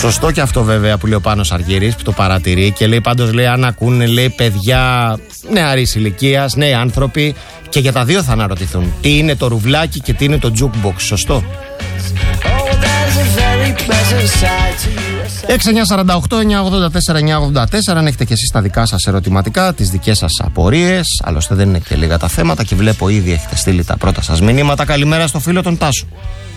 Σωστό και αυτό βέβαια που λέει ο Πάνος Αργύρης, που το παρατηρεί και λέει πάντως, λέει, αν ακούνε, λέει, παιδιά νεαρής ηλικίας, νέοι άνθρωποι, και για τα δύο θα αναρωτηθούν τι είναι το ρουβλάκι και τι είναι το jukebox. Σωστό. 6-948-984-984. Αν έχετε και εσείς τα δικά σας ερωτηματικά, τις δικές σας απορίες, άλλωστε δεν είναι και λίγα τα θέματα και βλέπω ήδη έχετε στείλει τα πρώτα σας μηνύματα. Καλημέρα στο φίλο τον Τάσο.